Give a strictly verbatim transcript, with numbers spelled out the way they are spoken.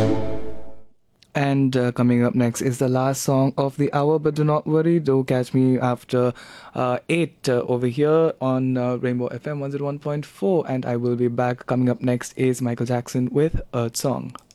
And uh, coming up next is the last song of the hour, but do not worry, do catch me after uh, eight uh, over here on uh, Rainbow F M one oh one point four, and I will be back. Coming up next is Michael Jackson with Earth Song.